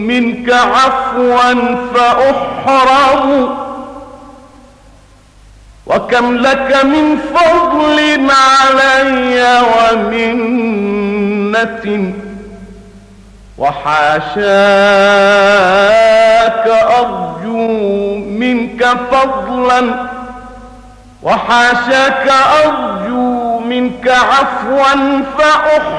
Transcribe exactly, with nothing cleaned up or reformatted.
منك عفوا فأحرم، وكم لك من فضل علي ومنة، وحاشاك أرجو منك فضلا، وحاشاك أرجو منك عفوا فأحرم.